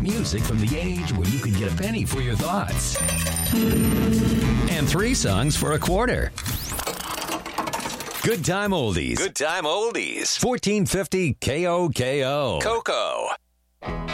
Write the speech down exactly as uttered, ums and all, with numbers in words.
Music from the age where you could get a penny for your thoughts. And three songs for a quarter. Good time oldies. Good time oldies. fourteen fifty K O K O. Coco.